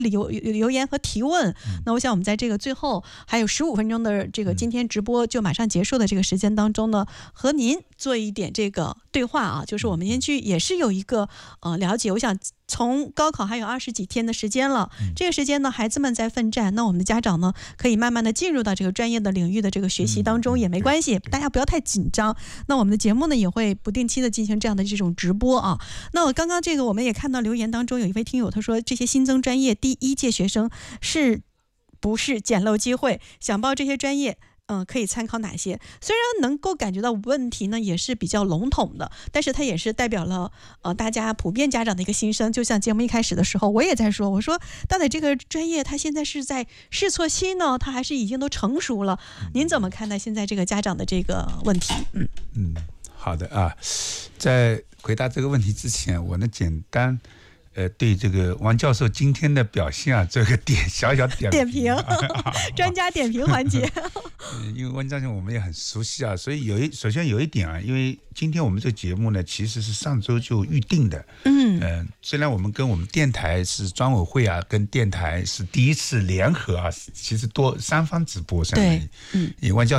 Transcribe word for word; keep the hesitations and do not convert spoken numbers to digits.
留留言和提问。那我想我们在这个最后还有十五分钟的这个今天直播就马上结束的这个时间当中呢，和您做一点这个对话啊，就是我们先去也是有一个呃了解。我想从高考还有二十几天的时间了，这个时间呢，孩子们在奋战，那我们的家长呢，可以慢慢的进入到这个专业的领域的这个学习当中也没关系，大家不要太紧张。那我们的节目呢，也会不定期的进行这样的这种直播啊。那我刚刚这个我们也看到留言当中有一位听友他说，这些新增专业第一届学生是不是捡漏机会？想报这些专业。嗯，可以参考哪些？虽然能够感觉到问题呢也是比较笼统的，但是它也是代表了呃大家普遍家长的一个心声。就像节目一开始的时候，我也在说，我说到底这个专业它现在是在试错期呢，它还是已经都成熟了？您怎么看待现在这个家长的这个问题？嗯嗯，好的啊，在回答这个问题之前，我呢简单。呃，对这个王教授今天的表现啊，这个点小小点点评，专家点评环节。 因为王教授我们也很熟悉啊，所以有一首先有一点啊，因为今天我们这个节目呢，其实是上周就预定的。嗯，呃，虽然我们跟我们电台是专委会啊，跟电台是第一次联合啊，其实多三方直播相当于。嗯，王教授